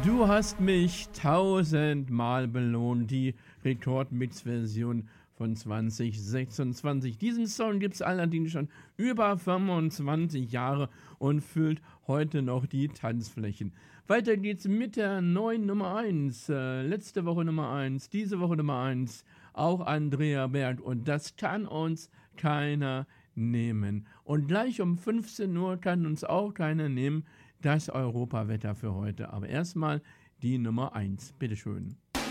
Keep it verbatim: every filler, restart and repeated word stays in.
Du hast mich tausendmal belohnt, die Rekordmix-Version von zwanzig sechsundzwanzig. Diesen Song gibt es allerdings schon über fünfundzwanzig Jahre und füllt heute noch die Tanzflächen. Weiter geht's mit der neuen Nummer eins. Äh, letzte Woche Nummer eins, diese Woche Nummer eins, auch Andrea Berg. Und das kann uns keiner nehmen. Und gleich um fünfzehn Uhr kann uns auch keiner nehmen, das Europawetter für heute. Aber erstmal die Nummer eins. Bitteschön.